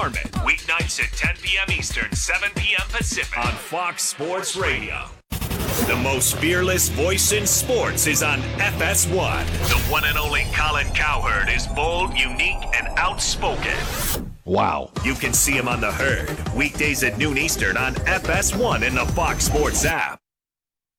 Weeknights at 10 p.m. Eastern, 7 p.m. Pacific on Fox Sports Radio. The most fearless voice in sports is on FS1. The one and only Colin Cowherd is bold, unique, and outspoken. Wow. You can see him on The Herd, weekdays at noon Eastern on FS1 and the Fox Sports app.